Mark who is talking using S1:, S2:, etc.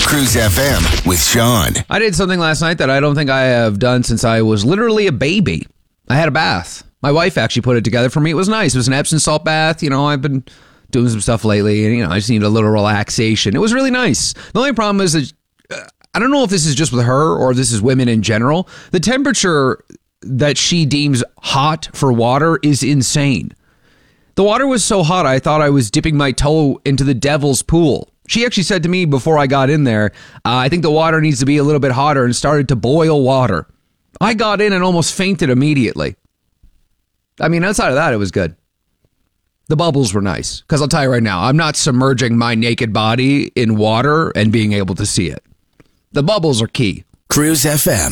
S1: Cruise FM with Sean.
S2: I did something last night that I don't think I have done since I was literally a baby. I had a bath. My wife actually put it together for me. It was nice. It was an Epsom salt bath. You know, I've been doing some stuff lately, and, you know, I just need a little relaxation. It was really nice. The only problem is that I don't know if this is just with her or if this is women in general. The temperature that she deems hot for water is insane. The water was so hot, I thought I was dipping my toe into the devil's pool. She actually said to me before I got in there, I think the water needs to be a little bit hotter, and started to boil water. I got in and almost fainted immediately. I mean, outside of that, it was good. The bubbles were nice, because I'll tell you right now, I'm not submerging my naked body in water and being able to see it. The bubbles are key.
S1: Cruise FM.